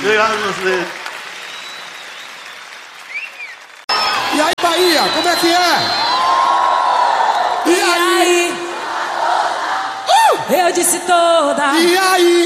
Obrigado a você. E aí, Bahia, como é que é? E aí? Eu disse toda. E aí?